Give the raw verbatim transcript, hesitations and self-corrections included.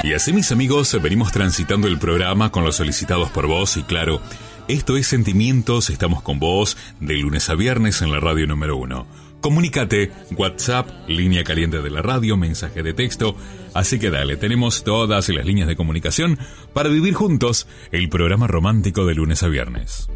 Y así, mis amigos, venimos transitando el programa con los solicitados por vos. Y claro, esto es Sentimientos, estamos con vos de lunes a viernes en la radio número uno. Comunícate, WhatsApp, línea caliente de la radio, mensaje de texto. Así que dale, tenemos todas las líneas de comunicación para vivir juntos el programa romántico de lunes a viernes.